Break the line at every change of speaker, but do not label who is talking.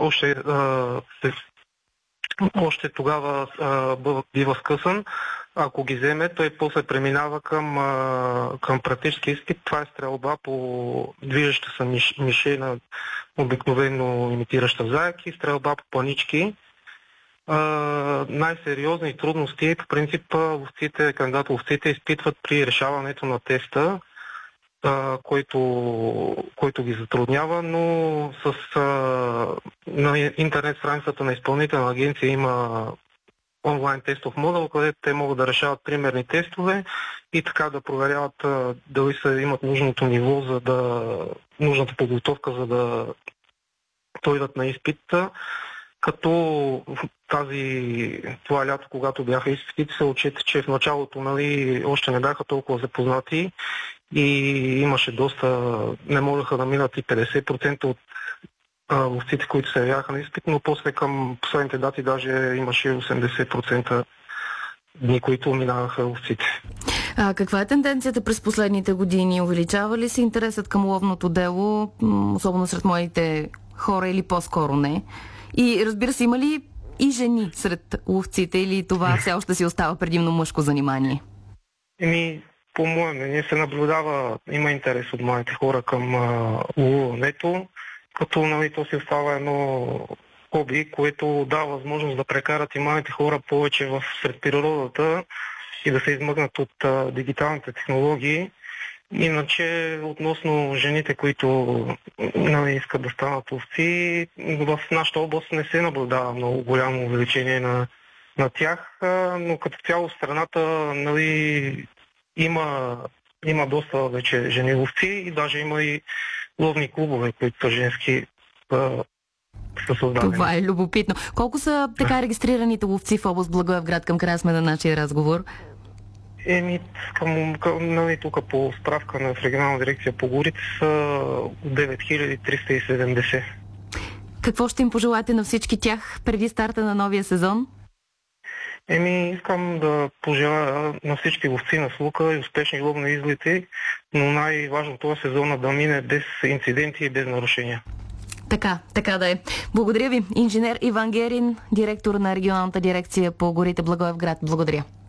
още тогава бива скъсан. Ако ги вземе, той после преминава към практически изпит. Това е стрелба по движеща се мишена, обикновено имитираща заек, и стрелба по планички. Най-сериозни трудности по принцип кандидат-ловците изпитват при решаването на теста, който ги затруднява, но на интернет страницата на изпълнителна агенция има онлайн тестов модул, където те могат да решават примерни тестове и така да проверяват дали имат нужното ниво, нужната подготовка, за да дойдат на изпита. Като това лято, когато бяха изпитите, се отчита, че в началото още не бяха толкова запознати и имаше не можеха да минат и 50% от ловците, които се явяха на изпит, но после към последните дати даже имаше 80% дни, които минаваха ловците.
Каква е тенденцията през последните години? Увеличава ли се интересът към ловното дело, особено сред младите хора, или по-скоро не? И разбира се, има ли и жени сред ловците, или това все още си остава предимно мъжко занимание?
По мое мнение се наблюдава, има интерес от младите хора към ловенето, като то си остава едно хоби, което дава възможност да прекарат и младите хора повече сред природата и да се измъкнат от дигиталните технологии. Иначе, относно жените, които искат да станат ловци, в нашата област не се наблюдава много голямо увеличение на тях, но като цяло в страната има доста вече жени ловци и даже има и ловни клубове, които са женски, са създадени. Това
е любопитно. Колко са така регистрираните ловци в област Благоевград към края сме на нашия разговор?
Тук по справка в регионална дирекция по горите са 9370.
Какво ще им пожелаете на всички тях преди старта на новия сезон?
Искам да пожелая на всички ловци на слука и успешни ловни излети, но най-важно този сезон да мине без инциденти и без нарушения.
Така да е. Благодаря ви, инженер Иван Герин, директор на регионалната дирекция по горите Благоевград. Благодаря.